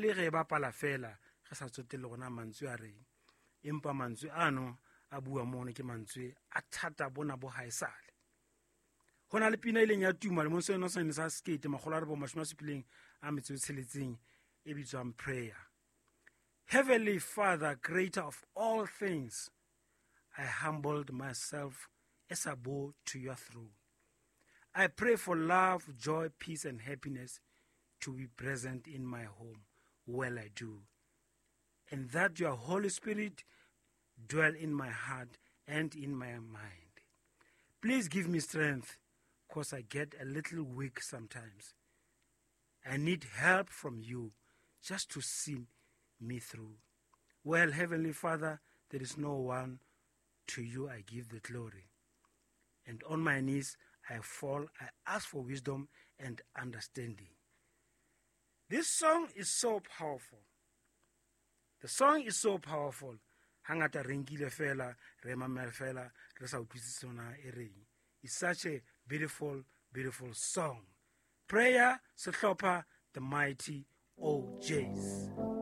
le ge ba pala fela ge sa tsotelle gona mantswe a reng empa mantswe ano a bua mone ke mantswe a thata bona bo haesale go na le pina ileng ya tuma le mo seno sa skate magolo a re bo mashome a metso tsheletseng e bitswang prayer. Heavenly Father, creator of all things, I humbled myself as I bow to your throne. I pray for love, joy, peace, and happiness to be present in my home while I do, and that your Holy Spirit dwell in my heart and in my mind. Please give me strength, because I get a little weak sometimes. I need help from you just to see me through. Well, Heavenly Father, there is no one. To you I give the glory. And on my knees I fall, I ask for wisdom and understanding. This song is so powerful. The song is so powerful. Hangata renkile fela, re mamela fela, re sa utlwisise sona e reng. It's such a beautiful, beautiful song. Prayer, Sehlopha, the mighty OJs.